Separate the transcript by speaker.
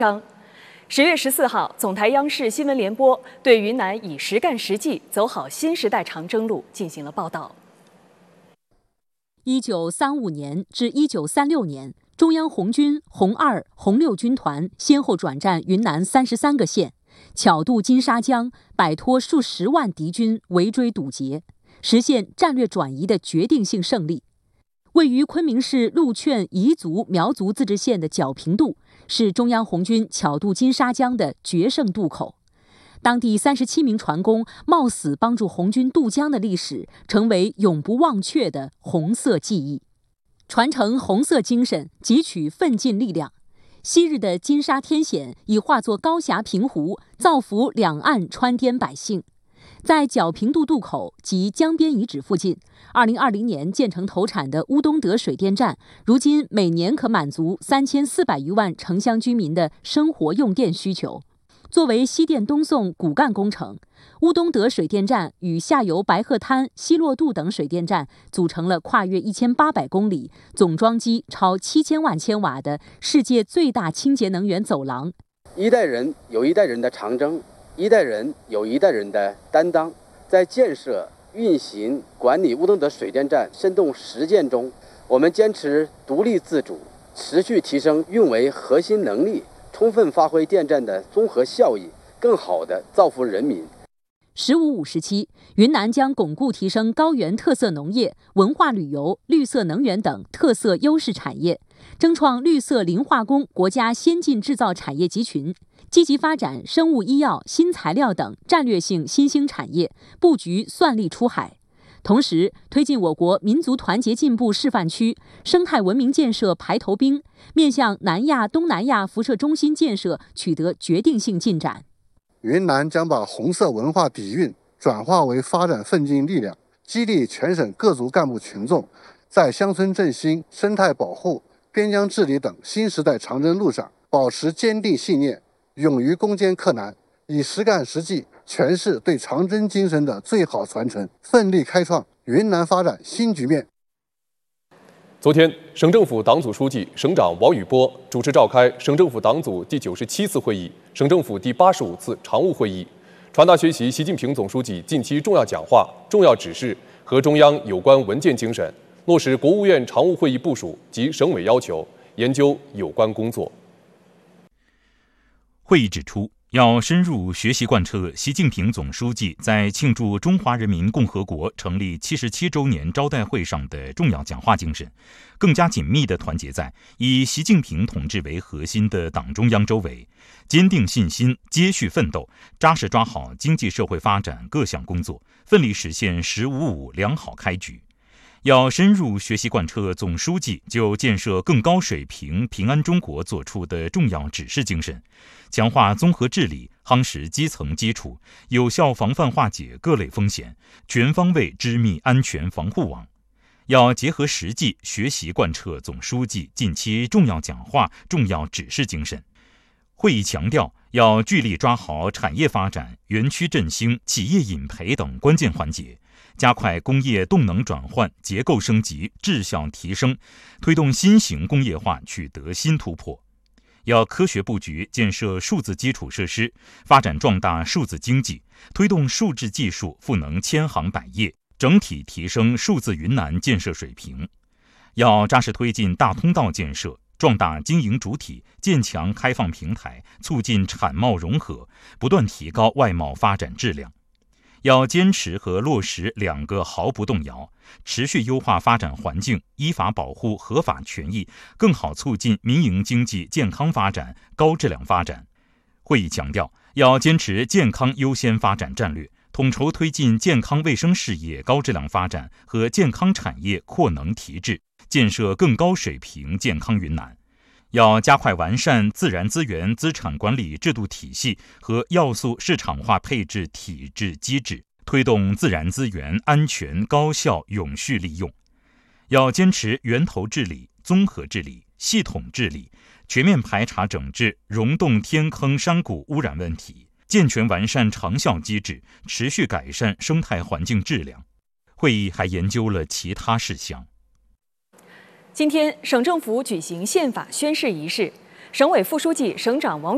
Speaker 1: 10月14号，总台央视新闻联播对云南以实干实际走好新时代长征路进行了报道。
Speaker 2: 1935年至1936年，中央红军红2、红6军团先后转战云南33个县，巧渡金沙江，摆脱数十万敌军围追堵截，实现战略转移的决定性胜利。位于昆明市禄劝彝族苗族自治县的皎平渡，是中央红军巧渡金沙江的决胜渡口。当地37名船工冒死帮助红军渡江的历史，成为永不忘却的红色记忆。传承红色精神，汲取奋进力量。昔日的金沙天险已化作高峡平湖，造福两岸川滇百姓。在皎平渡渡口及江边遗址附近，2020年建成投产的乌东德水电站，如今每年可满足3400余万城乡居民的生活用电需求。作为西电东送骨干工程，乌东德水电站与下游白鹤滩、西洛渡等水电站组成了跨越1800公里、总装机超7000万千瓦的世界最大清洁能源走廊。
Speaker 3: 一代人有一代人的长征，一代人有一代人的担当。在建设、运行、管理乌东德水电站深动实践中，我们坚持独立自主，持续提升运维核心能力，充分发挥电站的综合效益，更好地造福人民。
Speaker 2: 15-5时期，云南将巩固提升高原特色农业、文化旅游、绿色能源等特色优势产业，争创绿色磷化工国家先进制造产业集群，积极发展生物医药、新材料等战略性新兴产业，布局算力出海。同时，推进我国民族团结进步示范区生态文明建设排头兵，面向南亚、东南亚辐射中心建设取得决定性进展。
Speaker 4: 云南将把红色文化底蕴转化为发展奋进力量，激励全省各族干部群众在乡村振兴、生态保护、边疆治理等新时代长征路上保持坚定信念，勇于攻坚克难，以实干实际诠释对长征精神的最好传承，奋力开创云南发展新局面。
Speaker 5: 昨天，省政府党组书记、省长王宇波主持召开省政府党组第97次会议、省政府第85次常务会议，传达学习习近平总书记近期重要讲话、重要指示和中央有关文件精神，落实国务院常务会议部署及省委要求，研究有关工作。
Speaker 6: 会议指出，要深入学习贯彻习近平总书记在庆祝中华人民共和国成立77周年招待会上的重要讲话精神，更加紧密地团结在以习近平同志为核心的党中央周围，坚定信心，接续奋斗，扎实抓好经济社会发展各项工作，奋力实现“15+5”良好开局。要深入学习贯彻总书记就建设更高水平平安中国作出的重要指示精神，强化综合治理，夯实基层基础，有效防范化解各类风险，全方位织密安全防护网。要结合实际学习贯彻总书记近期重要讲话、重要指示精神。会议强调，要聚力抓好产业发展、园区振兴、企业引培等关键环节，加快工业动能转换、结构升级、质效提升，推动新型工业化取得新突破。要科学布局建设数字基础设施，发展壮大数字经济，推动数字技术赋能千行百业，整体提升数字云南建设水平。要扎实推进大通道建设，壮大经营主体，建强开放平台，促进产贸融合，不断提高外贸发展质量。要坚持和落实2个毫不动摇，持续优化发展环境，依法保护合法权益，更好促进民营经济健康发展、高质量发展。会议强调，要坚持健康优先发展战略，统筹推进健康卫生事业高质量发展和健康产业扩能提质，建设更高水平健康云南。要加快完善自然资源资产管理制度体系和要素市场化配置体制机制，推动自然资源安全、高效、永续利用。要坚持源头治理、综合治理、系统治理，全面排查整治溶洞天坑山谷污染问题，健全完善长效机制，持续改善生态环境质量。会议还研究了其他事项。
Speaker 1: 今天，省政府举行宪法宣誓仪式，省委副书记、省长王